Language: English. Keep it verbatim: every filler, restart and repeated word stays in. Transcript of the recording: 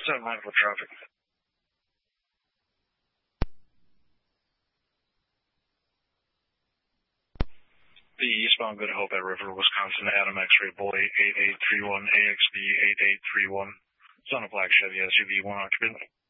seven nine for traffic. The eastbound Good Hope at River, Wisconsin, Adam X-ray boy eight eight three one, A X B eight eight three one. It's on a black Chevy S U V, one occupant.